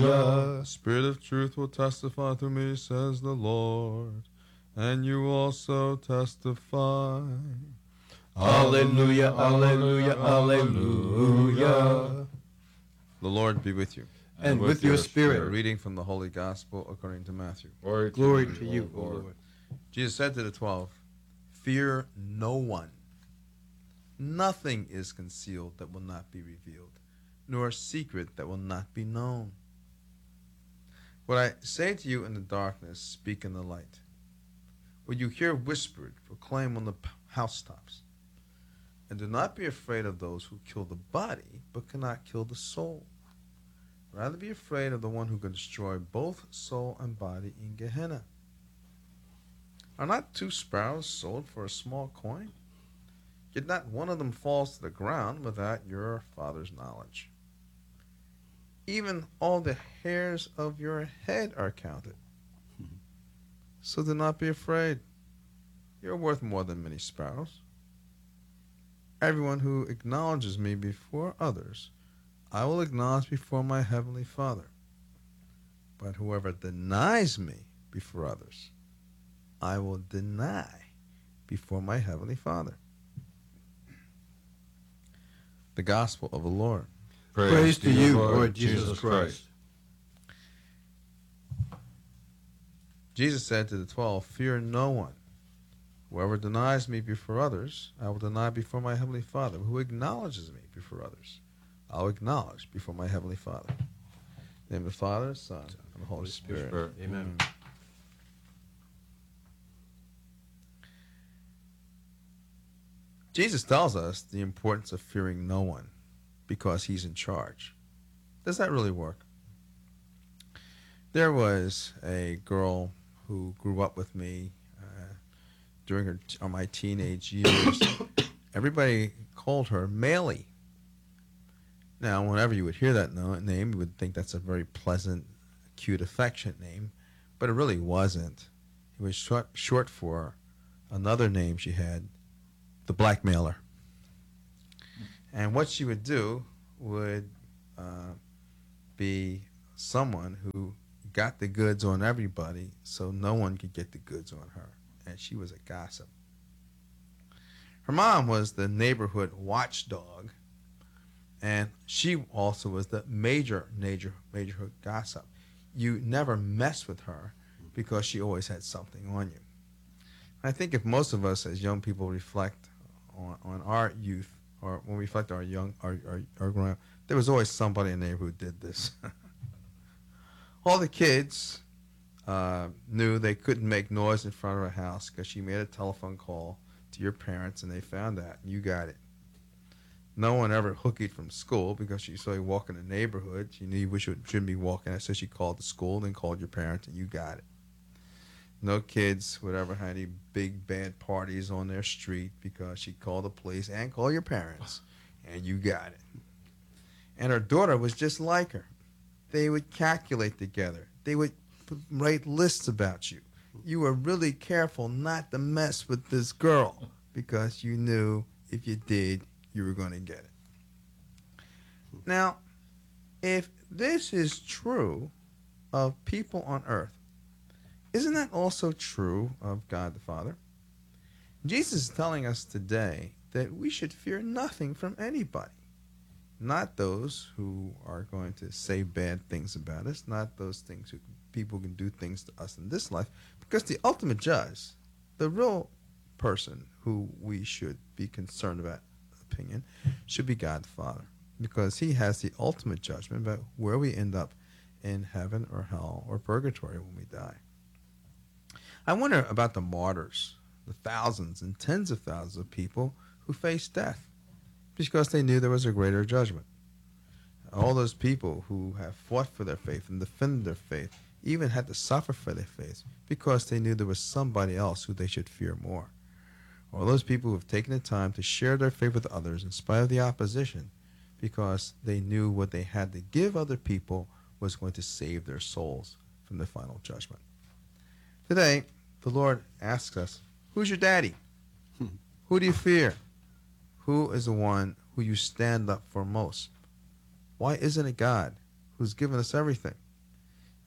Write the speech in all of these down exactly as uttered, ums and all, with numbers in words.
The Spirit of truth will testify to me, says the Lord, and you also testify. Alleluia, alleluia, alleluia. The Lord be with you. And, and with, with your spirit. spirit. Reading from the Holy Gospel according to Matthew. Glory, Glory to, to you, O Lord. Lord. Jesus said to the twelve, fear no one. Nothing is concealed that will not be revealed, nor secret that will not be known. What I say to you in the darkness, speak in the light. What you hear whispered, proclaim on the housetops. And do not be afraid of those who kill the body, but cannot kill the soul. Rather be afraid of the one who can destroy both soul and body in Gehenna. Are not two sparrows sold for a small coin? Yet not one of them falls to the ground without your Father's knowledge. Even all the hairs of your head are counted. So do not be afraid. You're worth more than many sparrows. Everyone who acknowledges me before others, I will acknowledge before my heavenly Father. But whoever denies me before others, I will deny before my heavenly Father. The Gospel of the Lord. Praise, Praise to you, Lord, Lord Jesus Christ. Jesus said to the twelve, fear no one. Whoever denies me before others, I will deny before my heavenly Father. Who acknowledges me before others, I will acknowledge before my heavenly Father. In the name of the Father, Son, and the Holy Spirit. Spirit. Amen. Amen. Jesus tells us the importance of fearing no one because he's in charge. Does that really work? There was a girl who grew up with me uh, during her uh, my teenage years. Everybody called her Meili. Now, whenever you would hear that name, you would think that's a very pleasant, cute, affectionate name, but it really wasn't. It was short, short for another name she had, the blackmailer. And what she would do would uh, be someone who got the goods on everybody so no one could get the goods on her. And she was a gossip. Her mom was the neighborhood watchdog, and she also was the major, major, major gossip. You never mess with her because she always had something on you. I think if most of us as young people reflect on, on our youth, or when we reflect our young, our, our, our growing up, there was always somebody in there who did this. All the kids uh, knew they couldn't make noise in front of her house because she made a telephone call to your parents and they found that. You got it. No one ever hooked from school because she saw you walk in the neighborhood. She knew you shouldn't be walking, so she called the school, then called your parents, and you got it. No kids would ever have any big bad parties on their street because she called the police and called your parents, and you got it. And her daughter was just like her. They would calculate together. They would write lists about you. You were really careful not to mess with this girl because you knew if you did, you were going to get it. Now, if this is true of people on earth, isn't that also true of God the Father? Jesus is telling us today that we should fear nothing from anybody. Not those who are going to say bad things about us, not those things who people can do things to us in this life, because the ultimate judge, the real person who we should be concerned about opinion, should be God the Father, because he has the ultimate judgment about where we end up in heaven or hell or purgatory when we die. I wonder about the martyrs, the thousands and tens of thousands of people who faced death because they knew there was a greater judgment. All those people who have fought for their faith and defended their faith even had to suffer for their faith because they knew there was somebody else who they should fear more. All those people who have taken the time to share their faith with others in spite of the opposition because they knew what they had to give other people was going to save their souls from the final judgment. Today, the Lord asks us, who's your daddy? Who do you fear? Who is the one who you stand up for most? Why isn't it God who's given us everything?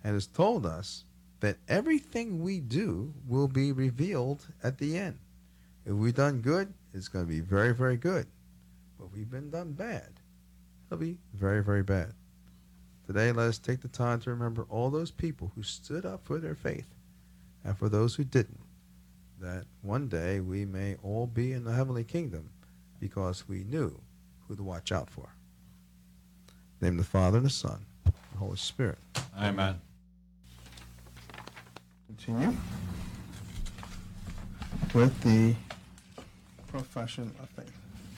and has told us that everything we do will be revealed at the end. If we've done good, it's going to be very, very good. But if we've been done bad, it'll be very, very bad. Today, let us take the time to remember all those people who stood up for their faith, and for those who didn't, that one day we may all be in the heavenly kingdom because we knew who to watch out for. In the name of the Father, and the Son, and the Holy Spirit. Amen. Continue with the profession of faith.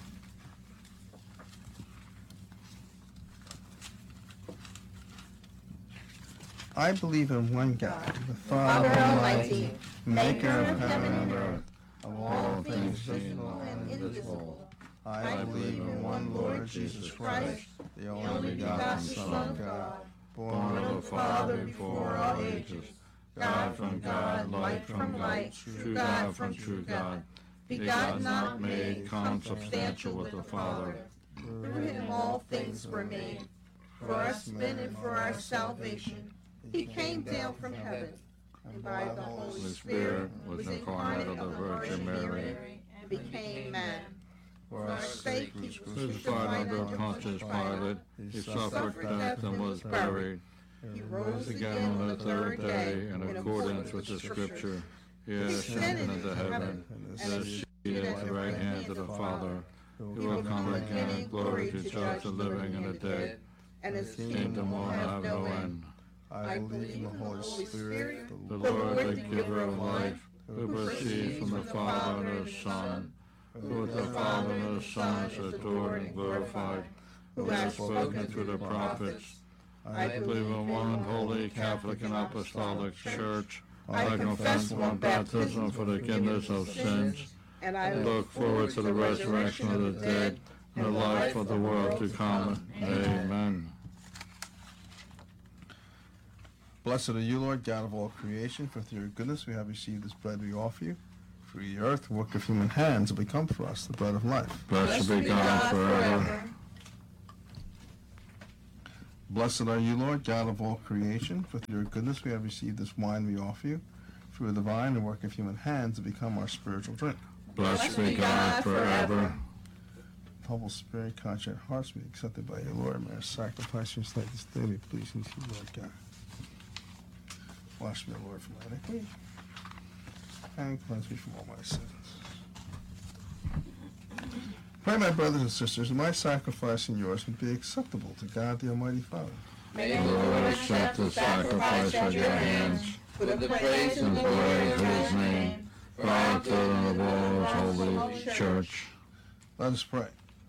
I believe in one God, the Father Almighty, maker of heaven and earth, of all things visible and invisible. I believe in one Lord Jesus Christ, the only begotten Son of God, born of the Father before all ages, God from God, light from light, true God from true God, begotten, not made, consubstantial with the Father. Through him all things were made. For us men and for our salvation, he came down from heaven, and by the Holy Spirit was incarnate of the Virgin Mary, and became man. For our sake he was crucified under Pontius Pilate, he suffered death and was buried. He rose again on the third day in accordance with the Scripture. He ascended into heaven, and is seated at the right hand of the Father. He will come again in glory to judge the living and the dead, and his kingdom will have no end. I believe in the Holy Spirit, the Lord, the giver of life, who proceeds from the Father and the Son, who with the Father and the Son is adored and glorified, who has spoken through the prophets. I believe in one holy Catholic and Apostolic Church. I confess one baptism for the forgiveness of sins, and I look forward to the resurrection of the dead and the life of the world to come. Amen. Blessed are you, Lord, God of all creation, for through your goodness we have received this bread we offer you. For the earth, the work of human hands, will become for us the bread of life. Blessed be God forever. Blessed are you, Lord, God of all creation, for through your goodness we have received this wine we offer you. Through the vine, the work of human hands, will become our spiritual drink. Blessed be God forever. Humble spirit, contrite hearts be accepted by you, Lord. May our sacrifice and this day be pleasing to you, Lord God. Wash me, Lord, from my iniquity, and cleanse me from all my sins. Pray, my brothers and sisters, that my sacrifice and yours would be acceptable to God, the Almighty Father. May the Lord accept the sacrifice at your hands, for the praise and glory of his name, for our good and of all his holy church. Let us pray.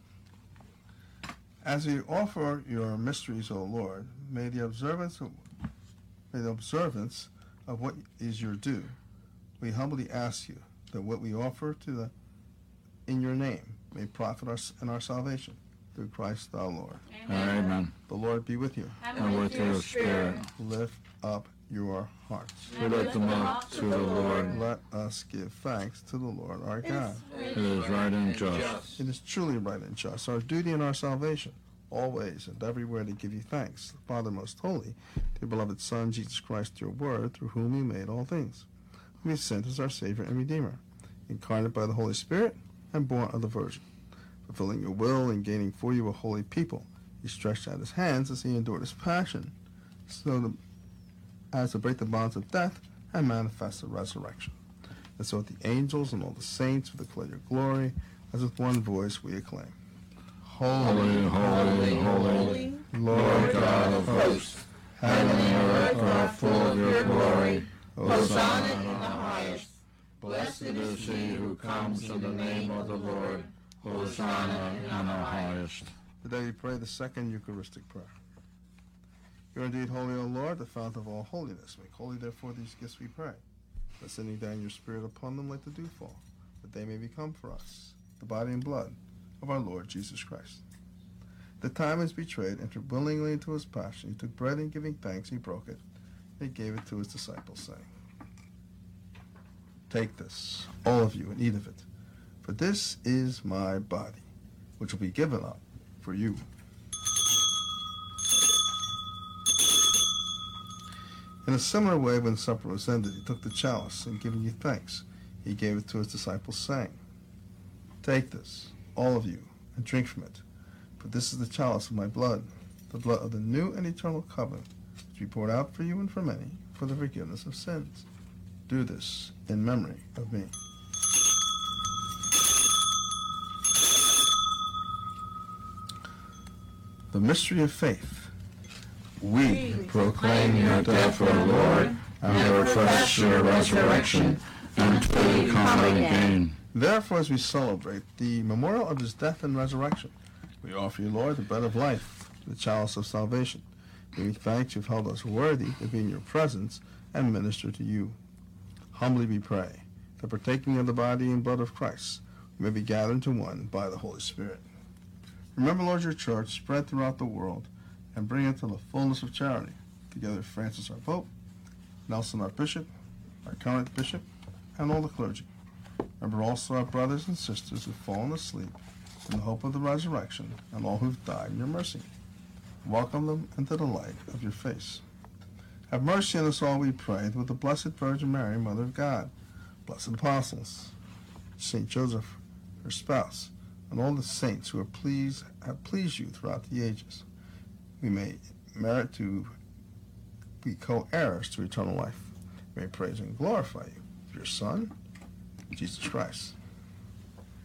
As we offer your mysteries, O Lord, may the observance of May the observance of what is your due, we humbly ask you that what we offer to the in your name may profit us in our salvation. Through Christ our Lord. Amen. Amen. The Lord be with you. And with your spirit. Lift up your hearts. We lift them up to the Lord. Let us give thanks to the Lord our God. It is right and just. It is truly right and just, our duty and our salvation, always and everywhere to give you thanks, Father most holy, to your beloved Son, Jesus Christ, your word, through whom you made all things, whom you sent as our Savior and Redeemer, incarnate by the Holy Spirit and born of the Virgin. Fulfilling your will and gaining for you a holy people, he stretched out his hands as he endured his passion, so to, as to break the bonds of death and manifest the resurrection. And so with the angels and all the saints we declare your glory, as with one voice we acclaim. Holy, holy, holy, Lord God of hosts, heaven and earth are full of your glory. Hosanna in the highest. Blessed is he who comes in the name of the Lord. Hosanna in the highest. Today we pray the second Eucharistic prayer. You are indeed holy, O Lord, the fount of all holiness. Make holy, therefore, these gifts, we pray, that sending down your Spirit upon them like the dewfall, that they may become for us the body and blood of our Lord Jesus Christ. The time is betrayed, entered willingly into his passion. He took bread, and giving thanks, he broke it, and he gave it to his disciples, saying, Take this, all of you, and eat of it, for this is my body, which will be given up for you. In a similar way, when supper was ended, he took the chalice, and giving you thanks, he gave it to his disciples, saying, "Take this, all of you, and drink from it, for this is the chalice of my blood, the blood of the new and eternal covenant, which will be poured out for you and for many, for the forgiveness of sins. Do this in memory of me." The mystery of faith. We Proclaim your death, O Lord, and profess your resurrection until you come again. Therefore, as we celebrate the memorial of his death and resurrection, we offer you, Lord, the bread of life, the chalice of salvation, giving thanks you've held us worthy to be in your presence and minister to you. Humbly we pray that, partaking of the body and blood of Christ, we may be gathered into one by the Holy Spirit. Remember, Lord, your church spread throughout the world, and bring it to the fullness of charity, together with Francis our Pope, Nelson our Bishop, our current Bishop, and all the clergy. Remember also our brothers and sisters who've fallen asleep in the hope of the resurrection, and all who've died in your mercy. Welcome them into the light of your face. Have mercy on us all, we pray, with the Blessed Virgin Mary, Mother of God, blessed apostles, Saint Joseph, her spouse, and all the saints who are pleased, have pleased you throughout the ages. We may merit to be co-heirs to eternal life. We may praise and glorify you, your Son, Jesus Christ.